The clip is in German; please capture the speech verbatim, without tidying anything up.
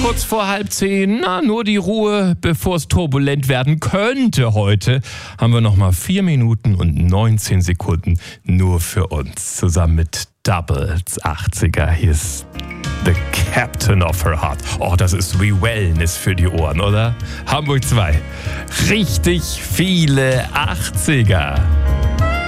Kurz vor halb zehn, na, nur die Ruhe, bevor es turbulent werden könnte heute, haben wir nochmal vier Minuten und neunzehn Sekunden nur für uns. Zusammen mit Doubles achtziger. Hier ist The Captain of Her Heart. Oh, das ist wie Wellness für die Ohren, oder? Hamburg zwei. Richtig viele achtziger.